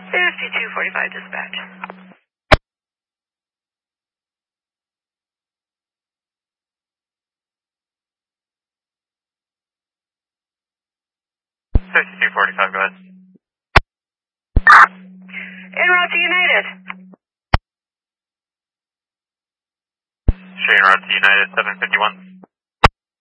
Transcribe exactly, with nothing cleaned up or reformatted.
fifty-two forty-five dispatch. fifty-two forty-five, go ahead. En route to United. Shane route to United, seven fifty-one.